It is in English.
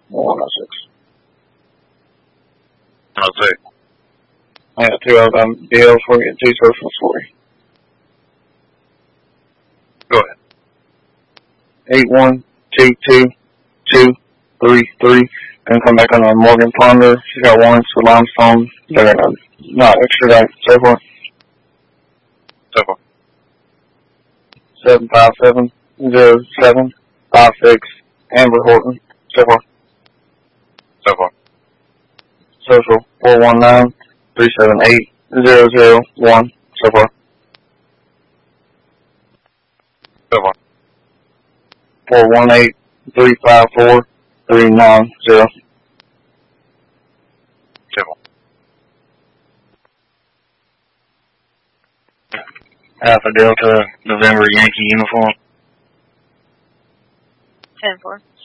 106. I'll take. I got 2 BLs for you, 2 socials for you. Go ahead. 8122233. Gonna come back on a Morgan Ponder. She's got warrants for limestone. They're gonna not extradite. So far. 7570756. Amber Horton. So far. Social 419378001. So far. 41835439. Alpha Delta November Yankee uniform. 10-4.